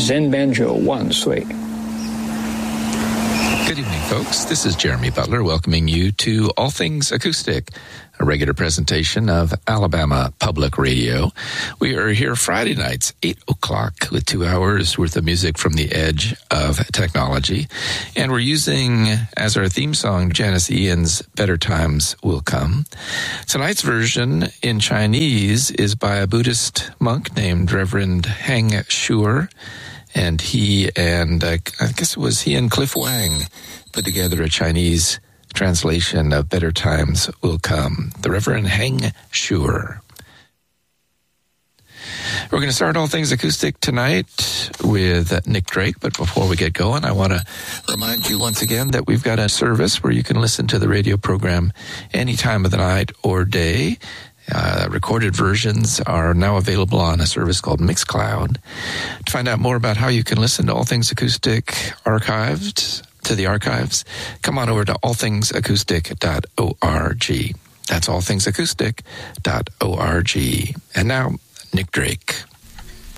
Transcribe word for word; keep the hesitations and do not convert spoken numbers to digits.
Zen Banjo 万岁. Good evening, folks. This is Jeremy Butler welcoming you to All Things Acoustic, a regular presentation of Alabama Public Radio. We are here Friday nights, eight o'clock, with two hours worth of music from the edge of technology. And we're using, as our theme song, Janice Ian's Better Times Will Come. Tonight's version in Chinese is by a Buddhist monk named Reverend Heng Shure. And he and, uh, I guess it was he and Cliff Wang put together a Chinese translation of Better Times Will Come. The Reverend Heng Shure. We're going to start All Things Acoustic tonight with Nick Drake, but before we get going, I want to remind you once again that we've got a service where you can listen to the radio program any time of the night or day. Uh, recorded versions are now available on a service called Mixcloud. To find out more about how you can listen to All Things Acoustic archived, to the archives, come on over to all things acoustic dot org. That's all things acoustic dot org. And now, Nick Drake.